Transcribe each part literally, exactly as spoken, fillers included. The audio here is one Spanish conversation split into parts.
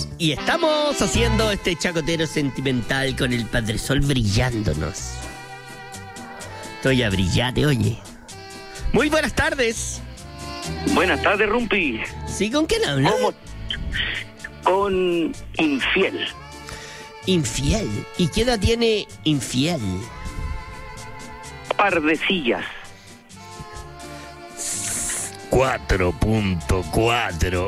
Y estamos haciendo este chacotero sentimental con el Padre Sol brillándonos. Estoy a brillarte, oye. Muy buenas tardes. Buenas tardes, Rumpi. ¿Sí? ¿Con quién hablas? ¿Cómo? Con Infiel. Infiel. ¿Y qué edad tiene Infiel? Par de sillas. cuatro punto cuatro.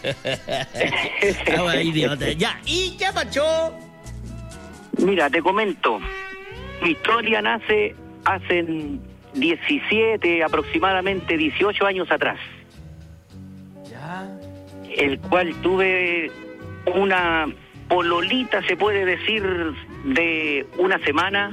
Ah, idiota. Ya, ¿y qué pasó? Mira, te comento. Mi historia nace hace diecisiete, aproximadamente dieciocho años atrás. Ya. El cual tuve una pololita, se puede decir, de una semana.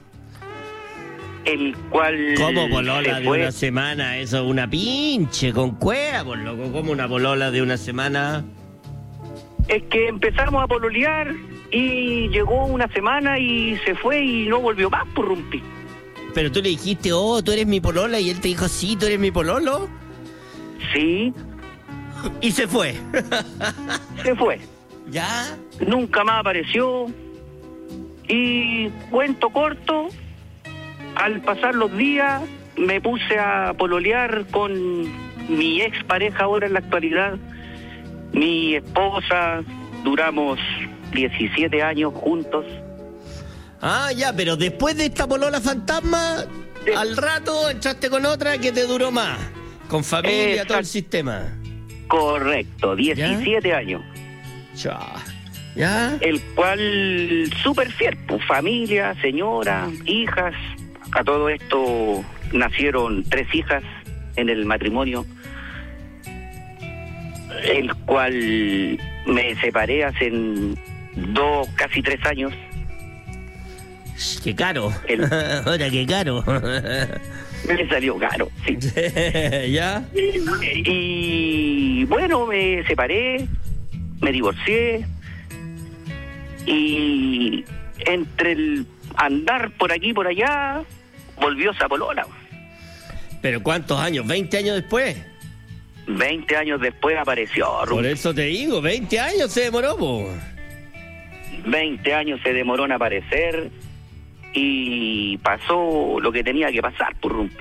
El cual... ¿Cómo polola se de fue? una semana? Eso es una pinche con cueva, por loco. ¿Cómo una polola de una semana? Es que empezamos a pololear y llegó una semana y se fue y no volvió más, por Rumpi. Pero tú le dijiste, oh, tú eres mi polola, y él te dijo, sí, tú eres mi pololo. Sí, Y se fue. se fue. ¿Ya? Nunca más apareció. Y cuento corto, al pasar los días me puse a pololear con mi expareja ahora en la actualidad, mi esposa. Duramos diecisiete años juntos. Ah, ya, pero después de esta polola fantasma, Sí. al rato entraste con otra que te duró más. Con familia, Exacto. todo el sistema. Correcto, diecisiete años. Ya. ¿Ya? El cual súper fiel, pues, familia, señora, hijas. A todo esto nacieron tres hijas en el matrimonio, el cual me separé hace dos, casi tres años. Qué caro. El- Ahora, qué caro. Me salió caro, sí. ¿Ya? Y bueno, me separé, me divorcié, y entre el andar por aquí por allá volvió esa polola. ¿Pero cuántos años? ¿veinte años después? Veinte años después apareció. Por eso te digo, veinte años se demoró, po. Veinte años se demoró en aparecer y pasó lo que tenía que pasar, por Rumpi.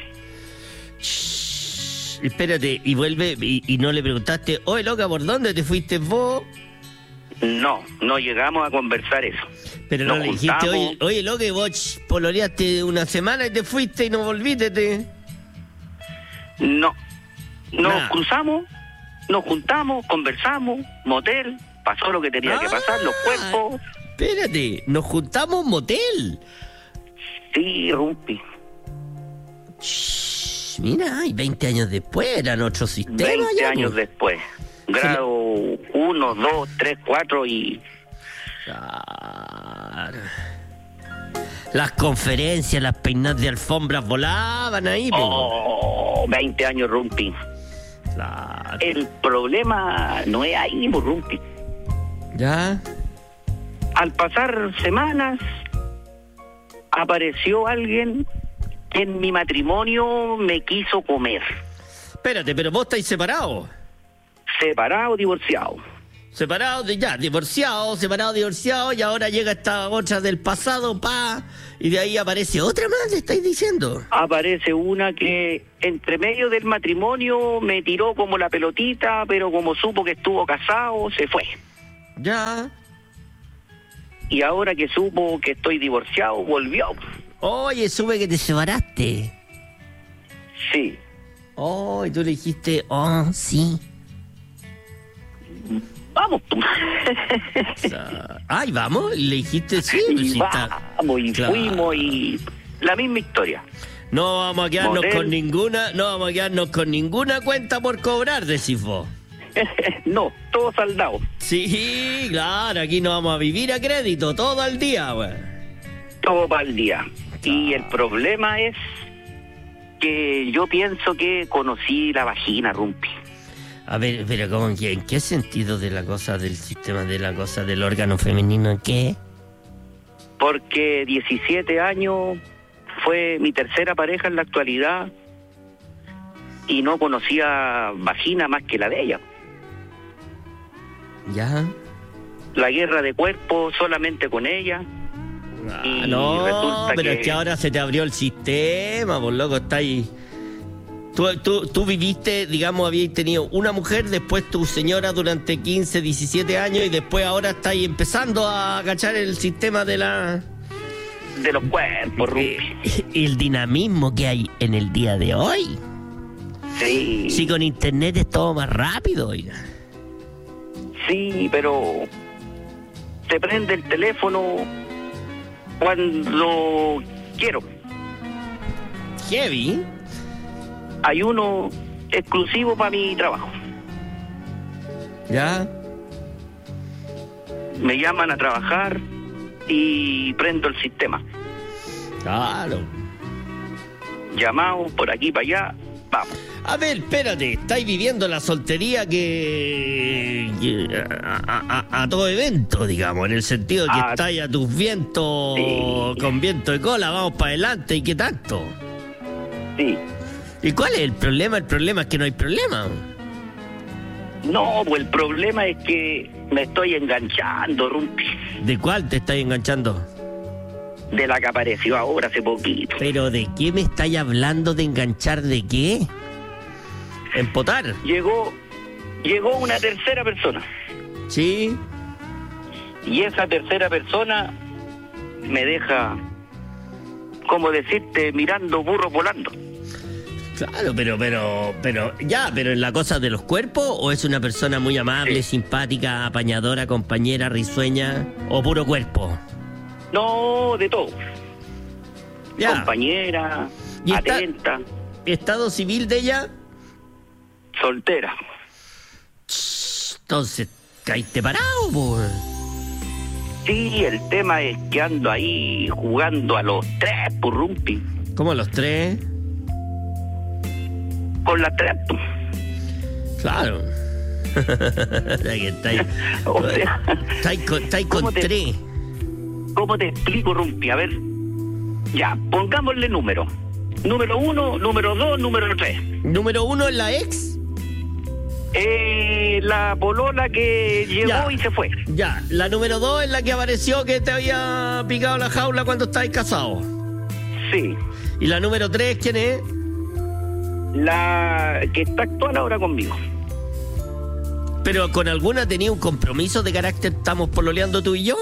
Shh, espérate, y vuelve, y, y no le preguntaste, oye, loca, ¿por dónde te fuiste vos? No, no llegamos a conversar eso. Pero no Nos le dijiste, juntamos. oye, oye, loca, y vos pololeaste una semana y te fuiste y no volviste. Te... No, nos Nada. cruzamos, nos juntamos, conversamos, motel, pasó lo que tenía que pasar, los cuerpos. Espérate, nos juntamos en motel. Sí, Rumpi. Shh, mira, y veinte años después era otro sistema. Veinte ya, años po. después. Grado uno, dos, tres, cuatro y... Claro. Las conferencias, las peinadas de alfombras volaban ahí, po. Oh, veinte años, Rumpi. Claro. El problema no es ahí, por Rumpi. ¿Ya? Al pasar semanas, apareció alguien que en mi matrimonio me quiso comer. Espérate, pero vos estáis separados. Separado, divorciado. Separados, de ya, divorciados, separados, divorciados, y ahora llega esta otra del pasado, pa, y de ahí aparece otra más, ¿le estáis diciendo? Aparece una que entre medio del matrimonio me tiró como la pelotita, pero como supo que estuvo casado, se fue. Ya. Y ahora que supo que estoy divorciado, volvió. Oye, sube que te separaste. Sí. Oh, y tú le dijiste, oh, sí. Vamos. O sea, ay, vamos, y le dijiste, sí, pues Y sí está. vamos, y Claro. fuimos, y la misma historia. No vamos a quedarnos Motel. con ninguna, no vamos a quedarnos con ninguna cuenta por cobrar, decís vos. No, todo saldado. Sí, claro, aquí no vamos a vivir a crédito todo el día, güey. Todo para el día. Y el problema es que yo pienso que conocí la vagina, Rumpi. A ver, pero ¿cómo, en, qué, ¿en qué sentido de la cosa del sistema, de la cosa del órgano femenino? ¿En qué? Porque diecisiete años fue mi tercera pareja en la actualidad y no conocía vagina más que la de ella. ¿Ya? la guerra de cuerpos solamente con ella. Ah, y no, resulta pero que... es que ahora se te abrió el sistema, por loco, está ahí. Tú, tú, tú viviste, digamos, habías tenido una mujer, después tu señora durante quince, diecisiete años y después ahora estáis empezando a agachar el sistema de la... de los cuerpos, Rumpi. Y el dinamismo que hay en el día de hoy. Sí. Sí, con internet es todo más rápido, oiga. Sí, pero se prende el teléfono cuando quiero. Heavy. Hay uno exclusivo para mi trabajo. Ya. Me llaman a trabajar y prendo el sistema. Claro. Llamado por aquí para allá, vamos. A ver, espérate, estáis viviendo la soltería que, que a, a- a todo evento, digamos, en el sentido de que Ah, estáis a tus vientos, sí. con viento de cola, vamos para adelante, ¿y qué tanto? Sí. ¿Y cuál es el problema? El problema es que no hay problema. No, pues el problema es que me estoy enganchando, Rumpi, ¿De cuál te estáis enganchando? de la que apareció ahora hace poquito. ¿Pero de qué me estáis hablando? ¿De enganchar de qué? ¿Empotar? Llegó, llegó una tercera persona. ¿Sí? Y esa tercera persona me deja, como decirte, mirando burros volando. Claro, pero, pero, pero, ya, pero en la cosa de los cuerpos, ¿o es una persona muy amable, Sí. simpática, apañadora, compañera, risueña, o puro cuerpo? No, de todo. Ya. Compañera, ¿Y está- atenta, ¿Estado civil de ella? soltera. Entonces, caíste parado, pues. Sí, el tema es que ando ahí jugando a los tres, por Rumpi. ¿Cómo los tres? Con las tres. pu. Claro. Que estáis, O sea, estáis con, estáis con ¿cómo te- tres. ¿Cómo te explico, Rumpi? A ver, ya, pongámosle número. Número uno, número dos, número tres. Número uno es la ex. Eh, la polola que llegó Ya. y se fue. Ya, la número dos es la que apareció que te había picado la jaula cuando estáis casados. Sí. ¿Y la número tres quién es? La que está actual ahora conmigo. ¿Pero con alguna tenía un compromiso de carácter estamos pololeando tú y yo?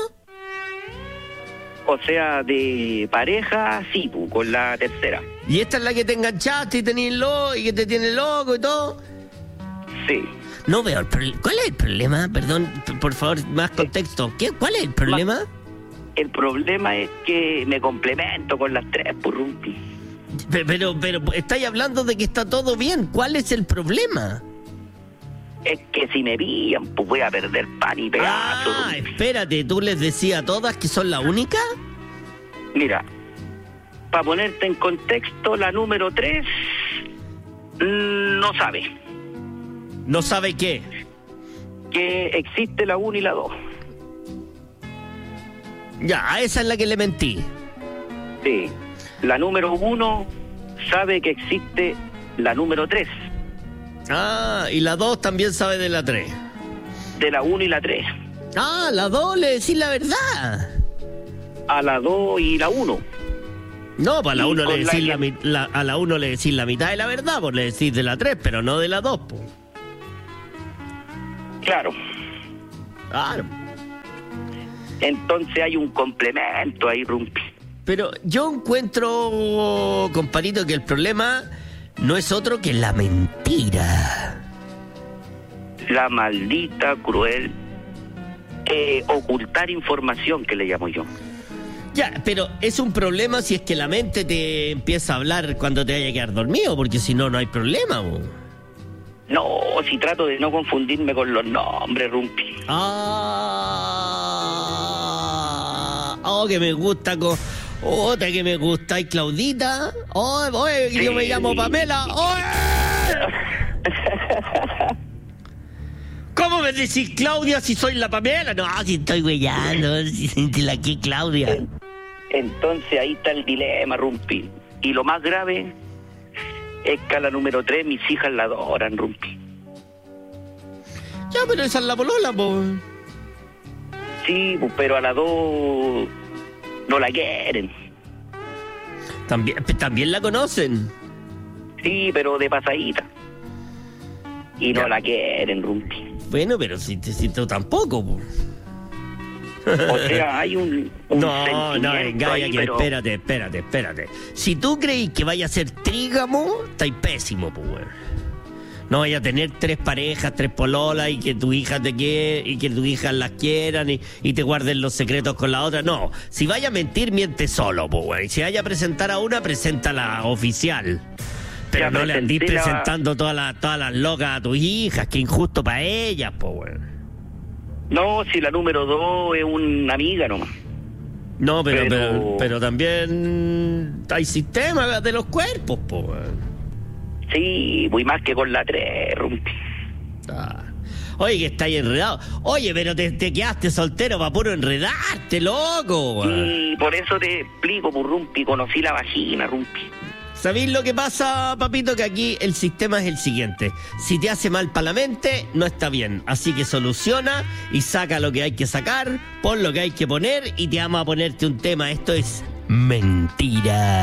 O sea, de pareja, sí, pu, con la tercera. ¿Y esta es la que te enganchaste y tenés lo y que te tiene loco y todo? Sí. No veo el problema. ¿Cuál es el problema? Perdón, p- por favor, más contexto. ¿Qué? ¿Cuál es el problema? El problema es que me complemento con las tres, por Rumpi. Pe- Pero, pero, estáis hablando de que está todo bien. ¿Cuál es el problema? Es que si me pillan, pues voy a perder pan y pedazo. Ah, Rumpi. espérate, ¿tú les decías a todas que son la única? Mira, para ponerte en contexto, la número tres mm, no sabe ¿No sabe qué? que existe la uno y la dos. Ya, a esa es la que le mentí. Sí. La número uno sabe que existe la número tres. Ah, y la dos también sabe de la tres. De la uno y la tres. Ah, la dos le decís la verdad. A la dos y la uno. No, pues a la Y uno le con la decís la, que- mi- la- a la uno le decís la mitad de la verdad, pues le decís de la tres, pero no de la dos, pues. Claro. Claro. Entonces hay un complemento ahí, Rumpi. Pero yo encuentro, compadrito, que el problema no es otro que la mentira. La maldita, cruel, eh, ocultar información que le llamo yo. Ya, pero es un problema si es que la mente te empieza a hablar cuando te vaya a quedar dormido, porque si no, no hay problema, po. No, si trato de no confundirme con los nombres, Rumpi. Ah, oh, que me gusta con... Otra que me gusta, y Claudita. Oh, oye, que yo me Sí. llamo Pamela. Oye. ¿Cómo me decís Claudia si soy la Pamela? No, si estoy güeyando, si si la que Claudia. Entonces ahí está el dilema, Rumpi. Y lo más grave es que a la número tres mis hijas la adoran, Rumpi. Ya, pero esa es la polola, po. Sí, pues, pero a las dos no la quieren. También, también la conocen. Sí, pero de pasadita. Y no Ya. la quieren, Rumpi. Bueno, pero si, si tú tampoco, po. O sea, hay un, un No, no, sentimiento Gaya, ahí, que pero espérate, espérate, espérate. Si tú creís que vaya a ser trígamo, estáis pésimo, pues, weón. No vaya a tener tres parejas, tres pololas y que tu hija te quiera y que tus hijas las quieran y, y te guarden los secretos con la otra. No, si vaya a mentir, miente solo, pues, weón. Y si vaya a presentar a una, preséntala oficial. Pero Ya no le andís presenté la- presentando todas las todas las locas a tus hijas, que injusto para ellas, pues, weón. no, si la número dos es una amiga nomás. No, pero, Pero- pero, pero también hay sistemas de los cuerpos, po, weón. Sí, muy más que con la tres, Rumpi. Ah. Oye, que estáis enredado. Oye, pero te, te quedaste soltero para puro enredarte, loco, weón. Y por eso te explico, pues, Rumpi, conocí la vagina, Rumpi. ¿Sabéis lo que pasa, papito? Que aquí el sistema es el siguiente. Si te hace mal para la mente, no está bien. Así que soluciona y saca lo que hay que sacar, pon lo que hay que poner y te vamos a ponerte un tema. Esto es mentira.